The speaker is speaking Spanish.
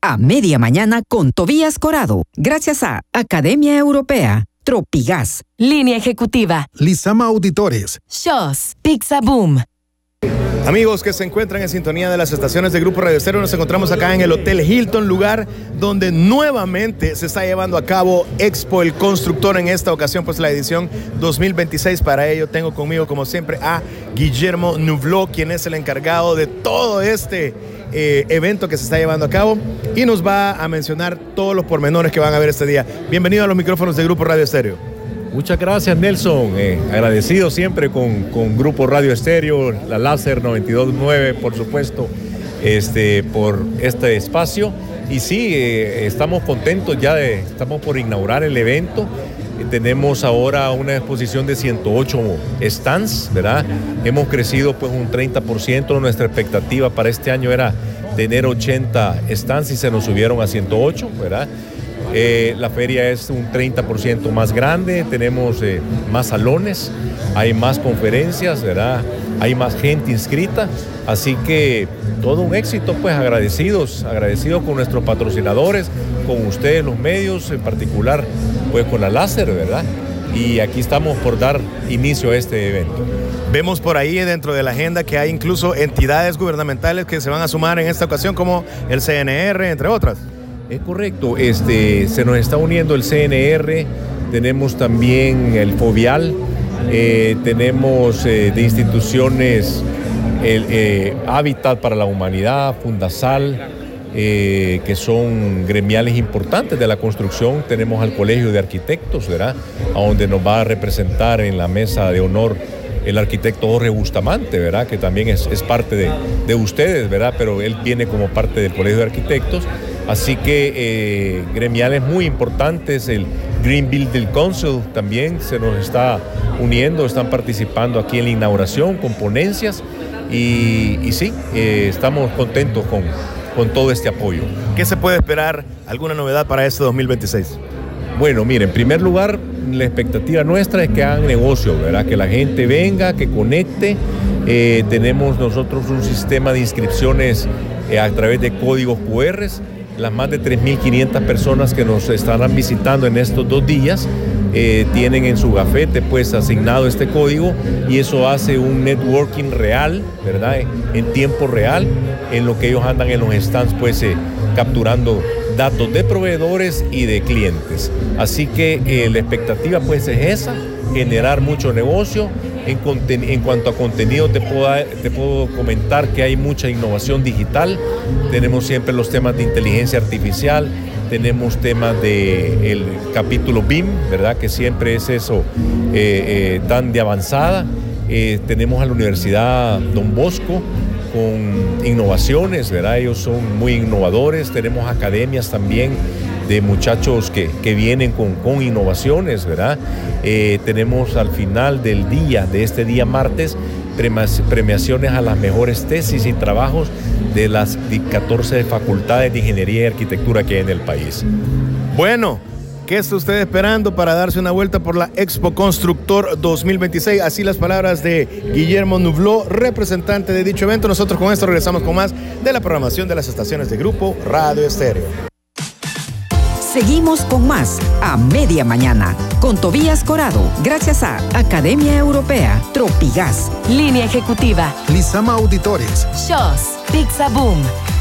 A Media Mañana con Tobías Corado. Gracias a Academia Europea, Tropigas, Línea Ejecutiva, Lizama Auditores, Shows, Pizza Boom. Amigos que se encuentran en sintonía de las estaciones de Grupo Radio Estéreo, nos encontramos acá en el Hotel Hilton, lugar donde nuevamente se está llevando a cabo Expo El Constructor, en esta ocasión pues la edición 2026. Para ello tengo conmigo como siempre a Guillermo Nouvelot, quien es el encargado de todo este evento que se está llevando a cabo y nos va a mencionar todos los pormenores que van a ver este día. Bienvenido a los micrófonos de Grupo Radio Estéreo. Muchas gracias, Nelson. Agradecido siempre con Grupo Radio Estéreo, la Láser 92.9, por supuesto, por este espacio. Y sí, estamos contentos ya estamos por inaugurar el evento. Tenemos ahora una exposición de 108 stands, ¿verdad? Hemos crecido pues un 30%. Nuestra expectativa para este año era tener 80 stands y se nos subieron a 108, ¿verdad? La feria es un 30% más grande, tenemos más salones, hay más conferencias, ¿verdad? Hay más gente inscrita, así que todo un éxito, pues agradecidos con nuestros patrocinadores, con ustedes los medios, en particular pues con la Láser, ¿verdad? Y aquí estamos por dar inicio a este evento. Vemos por ahí dentro de la agenda que hay incluso entidades gubernamentales que se van a sumar en esta ocasión, como el CNR, entre otras. Es correcto, se nos está uniendo el CNR, tenemos también el FOVIAL, tenemos de instituciones el Hábitat para la Humanidad, Fundasal, que son gremiales importantes de la construcción. Tenemos al Colegio de Arquitectos, ¿verdad? A donde nos va a representar en la mesa de honor el arquitecto Jorge Bustamante, ¿verdad? Que también es parte de ustedes, ¿verdad? Pero él viene como parte del Colegio de Arquitectos. Así que gremiales muy importantes, el Green Building Council también se nos está uniendo, están participando aquí en la inauguración con ponencias y sí, estamos contentos con todo este apoyo. ¿Qué se puede esperar? ¿Alguna novedad para este 2026? Bueno, mire, en primer lugar, la expectativa nuestra es que hagan negocio, ¿verdad? Que la gente venga, que conecte. Tenemos nosotros un sistema de inscripciones a través de códigos QR. Las más de 3.500 personas que nos estarán visitando en estos 2 días tienen en su gafete pues asignado este código y eso hace un networking real, ¿verdad? En tiempo real, en lo que ellos andan en los stands pues capturando datos de proveedores y de clientes. Así que la expectativa pues es esa, generar mucho negocio. En cuanto a contenido te puedo comentar que hay mucha innovación digital. Tenemos siempre los temas de inteligencia artificial, tenemos temas del capítulo BIM, ¿verdad? Que siempre es eso tan de avanzada. Tenemos a la Universidad Don Bosco con innovaciones, ¿verdad? Ellos son muy innovadores. Tenemos academias también de muchachos que vienen con innovaciones, ¿verdad? Tenemos al final del día, de este día martes, premiaciones a las mejores tesis y trabajos de las 14 facultades de ingeniería y arquitectura que hay en el país. Bueno, ¿qué está usted esperando para darse una vuelta por la Expo Constructor 2026? Así las palabras de Guillermo Nouvelot, representante de dicho evento. Nosotros con esto regresamos con más de la programación de las estaciones de Grupo Radio Estéreo. Seguimos con más A Media Mañana con Tobías Corado. Gracias a Academia Europea, Tropigas, Línea Ejecutiva, Lizama Auditores, Shows, Pizza Boom.